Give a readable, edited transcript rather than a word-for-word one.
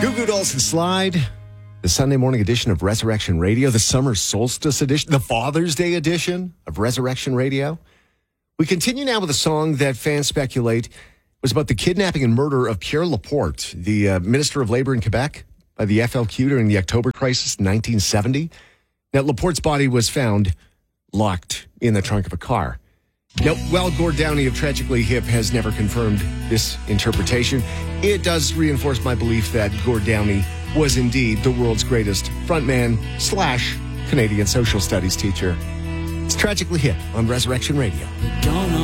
Goo Goo Dolls and Slide, the Sunday morning edition of Resurrection Radio, the summer solstice edition, the Father's Day edition of Resurrection Radio. We continue now with a song that fans speculate was about the kidnapping and murder of Pierre Laporte, the Minister of Labor in Quebec, by the FLQ during the October crisis in 1970. Now, Laporte's body was found locked in the trunk of a car. Now, while Gord Downie of Tragically Hip has never confirmed this interpretation, it does reinforce my belief that Gord Downie was indeed the world's greatest frontman / Canadian social studies teacher. It's Tragically Hip on Resurrection Radio.